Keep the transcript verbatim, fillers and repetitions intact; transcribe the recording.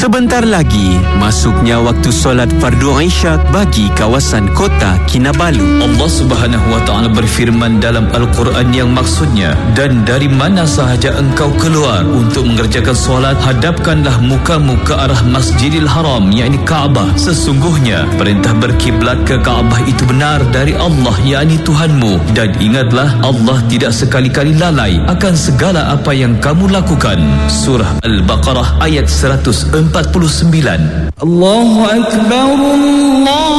Sebentar lagi, masuknya waktu solat fardu Isyak bagi kawasan kota Kinabalu. Allah Subhanahu wa taala berfirman dalam Al-Quran yang maksudnya, dan dari mana sahaja engkau keluar untuk mengerjakan solat, hadapkanlah mukamu ke arah Masjidil Haram, yakni Kaabah. Sesungguhnya perintah berkiblat ke Kaabah itu benar dari Allah, yakni Tuhanmu. Dan ingatlah, Allah tidak sekali-kali lalai akan segala apa yang kamu lakukan. Surah Al-Baqarah ayat seratus empat puluh sembilan. Allahu Akbar, Allah